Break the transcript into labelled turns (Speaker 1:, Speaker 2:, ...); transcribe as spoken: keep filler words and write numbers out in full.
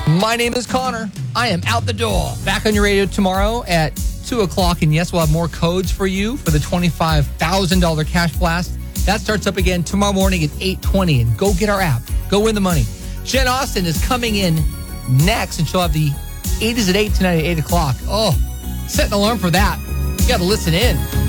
Speaker 1: My name is Connor. I am out the door. Back on your radio tomorrow at two o'clock. And yes, we'll have more codes for you for the twenty-five thousand dollars cash blast. That starts up again tomorrow morning at eight twenty. And go get our app. Go win the money. Jen Austen is coming in next, and she'll have the eight is at eight tonight at eight o'clock. Oh, set an alarm for that. You got to listen in.